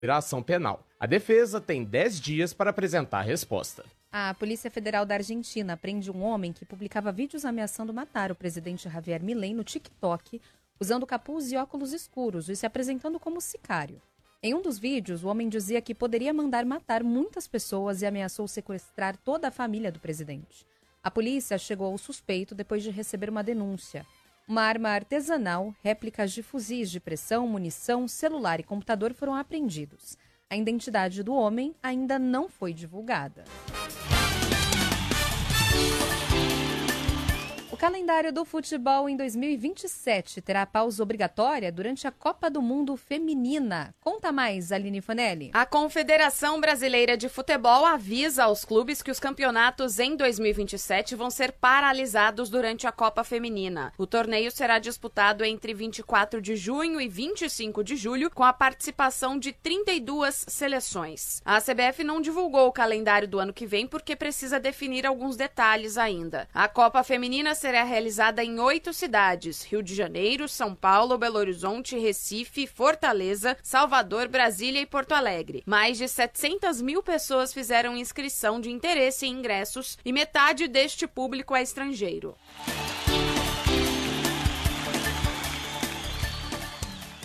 a ação penal. A defesa tem 10 dias para apresentar a resposta. A Polícia Federal da Argentina prende um homem que publicava vídeos ameaçando matar o presidente Javier Milei no TikTok, usando capuz e óculos escuros e se apresentando como sicário. Em um dos vídeos, o homem dizia que poderia mandar matar muitas pessoas e ameaçou sequestrar toda a família do presidente. A polícia chegou ao suspeito depois de receber uma denúncia. Uma arma artesanal, réplicas de fuzis de pressão, munição, celular e computador foram apreendidos. A identidade do homem ainda não foi divulgada. O calendário do futebol em 2027 terá pausa obrigatória durante a Copa do Mundo Feminina. Conta mais, Aline Fanelli. A Confederação Brasileira de Futebol avisa aos clubes que os campeonatos em 2027 vão ser paralisados durante a Copa Feminina. O torneio será disputado entre 24 de junho e 25 de julho, com a participação de 32 seleções. A CBF não divulgou o calendário do ano que vem porque precisa definir alguns detalhes ainda. A Copa Feminina será realizada em 8 cidades: Rio de Janeiro, São Paulo, Belo Horizonte, Recife, Fortaleza, Salvador, Brasília e Porto Alegre. Mais de 700 mil pessoas fizeram inscrição de interesse em ingressos e metade deste público é estrangeiro.